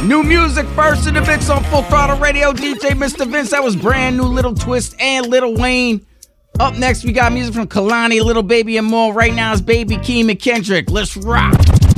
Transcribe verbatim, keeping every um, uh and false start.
New music first in the mix on Full Throttle Radio. D J Mister Vince, that was brand new. Little Twist and Lil Wayne. Up next, we got music from Kehlani, Lil Baby, and more. Right now, it's Baby Keem and Kendrick. Let's rock.